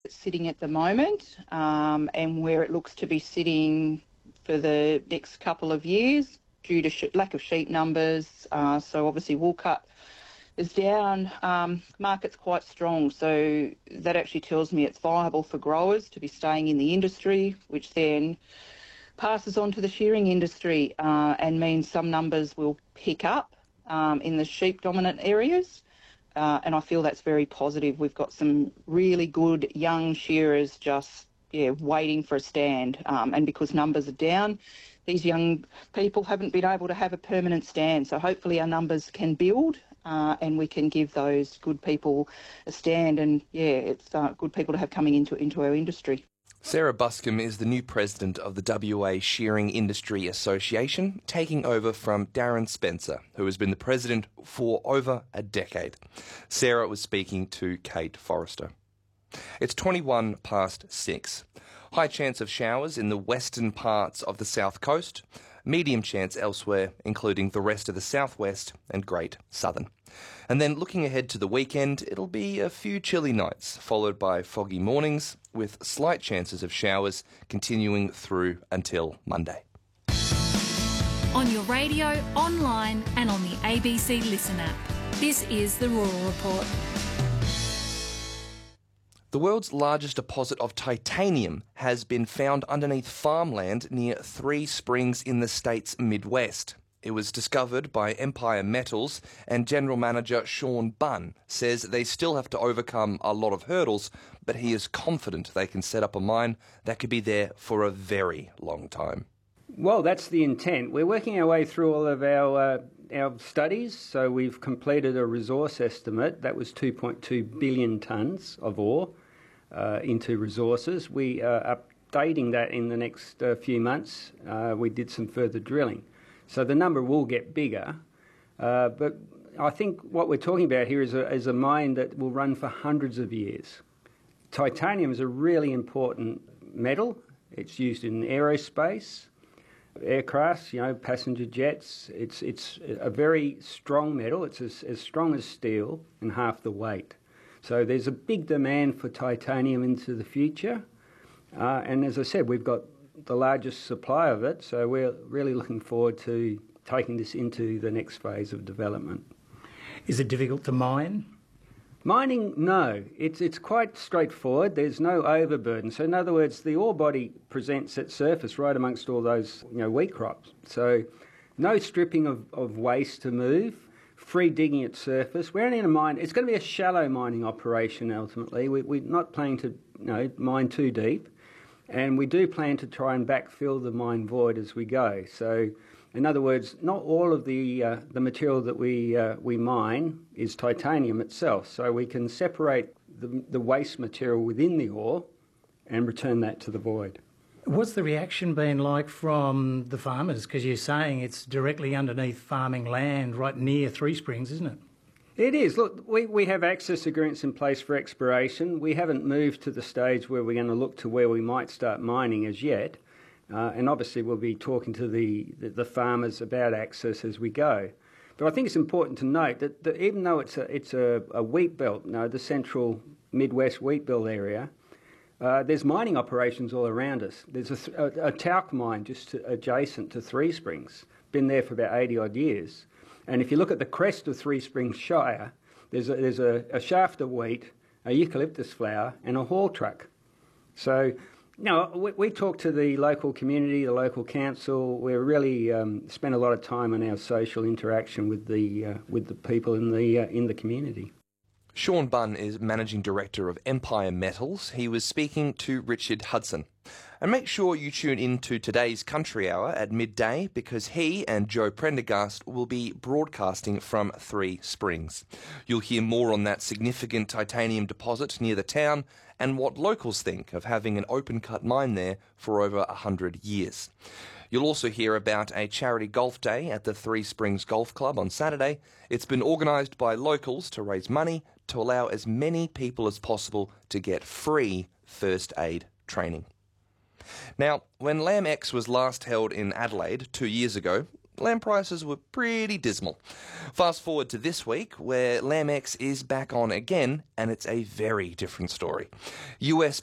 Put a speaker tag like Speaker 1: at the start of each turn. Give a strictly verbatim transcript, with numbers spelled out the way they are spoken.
Speaker 1: it's sitting at the moment, um, and where it looks to be sitting for the next couple of years due to sh- lack of sheep numbers. Uh, so obviously wool cut is down, um, market's quite strong, so that actually tells me it's viable for growers to be staying in the industry, which then passes on to the shearing industry uh, and means some numbers will pick up um, in the sheep dominant areas, uh, and I feel that's very positive. We've got some really good young shearers just yeah waiting for a stand, um, and because numbers are down, these young people haven't been able to have a permanent stand, so hopefully our numbers can build uh, and we can give those good people a stand, and yeah, it's uh, good people to have coming into into our industry.
Speaker 2: Sarah Buscombe is the new president of the W A Shearing Industry Association, taking over from Darren Spencer, who has been the president for over a decade. Sarah was speaking to Kate Forrester. It's twenty-one past six. High chance of showers in the western parts of the south coast, medium chance elsewhere, including the rest of the southwest and Great Southern. And then looking ahead to the weekend, it'll be a few chilly nights, followed by foggy mornings, with slight chances of showers continuing through until Monday.
Speaker 3: On your radio, online and on the A B C Listen app. This is the Rural Report.
Speaker 2: The world's largest deposit of titanium has been found underneath farmland near Three Springs in the state's Midwest. It was discovered by Empire Metals, and General Manager Sean Bunn says they still have to overcome a lot of hurdles, but he is confident they can set up a mine that could be there for a very long time.
Speaker 4: Well, that's the intent. We're working our way through all of our uh, our studies, so we've completed a resource estimate. That was two point two billion tonnes of ore uh, into resources. We are updating that in the next uh, few months. Uh, we did some further drilling. So the number will get bigger, uh, but I think what we're talking about here is a, is a mine that will run for hundreds of years. Titanium is a really important metal. It's used in aerospace, aircrafts, you know, passenger jets. It's it's a very strong metal. It's as, as strong as steel and half the weight. So there's a big demand for titanium into the future. Uh, and as I said, we've got the largest supply of it, so we're really looking forward to taking this into the next phase of development.
Speaker 5: Is it difficult to mine?
Speaker 4: Mining, no. It's it's quite straightforward. There's no overburden. So in other words, the ore body presents at surface right amongst all those you know wheat crops. So no stripping of, of waste to move, free digging at surface. We're only in a mine. It's going to be a shallow mining operation ultimately. We, we're not planning to you know mine too deep. And we do plan to try and backfill the mine void as we go. So, in other words, not all of the uh, the material that we uh, we mine is titanium itself. So we can separate the, the waste material within the ore and return that to the void.
Speaker 5: What's the reaction been like from the farmers? Because you're saying it's directly underneath farming land, right near Three Springs, isn't it?
Speaker 4: It is. Look, we, we have access agreements in place for exploration. We haven't moved to the stage where we're going to look to where we might start mining as yet. Uh, and obviously we'll be talking to the, the, the farmers about access as we go. But I think it's important to note that, that even though it's a, it's a, a wheat belt, you know, the central Midwest wheat belt area, uh, there's mining operations all around us. There's a, a, a talc mine just to, adjacent to Three Springs, been there for about eighty odd years. And if you look at the crest of Three Springs Shire, there's a, there's a, a shaft of wheat, a eucalyptus flower, and a haul truck. So, you know, we, we talk to the local community, the local council. We really um, spend a lot of time on our social interaction with the uh, with the people in the uh, in the community.
Speaker 2: Sean Bunn is Managing Director of Empire Metals. He was speaking to Richard Hudson. And make sure you tune in to today's Country Hour at midday, because he and Joe Prendergast will be broadcasting from Three Springs. You'll hear more on that significant titanium deposit near the town and what locals think of having an open-cut mine there for over a hundred years. You'll also hear about a charity golf day at the Three Springs Golf Club on Saturday. It's been organised by locals to raise money to allow as many people as possible to get free first aid training. Now, when LambX was last held in Adelaide two years ago, lamb prices were pretty dismal. Fast forward to this week, where LambX is back on again, and it's a very different story. U S